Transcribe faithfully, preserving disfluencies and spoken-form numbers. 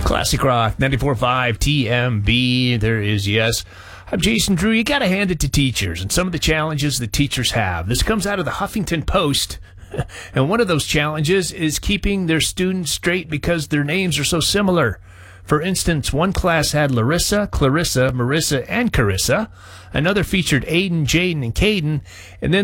Classic Rock, ninety-four point five T M B. There is yes. I'm Jason Drew. You got to hand it to teachers and some of the challenges that teachers have. This comes out of the Huffington Post. And one of those challenges is keeping their students straight because their names are so similar. For instance, one class had Larissa, Clarissa, Marissa, and Carissa. Another featured Aiden, Jaden, and Caden. And then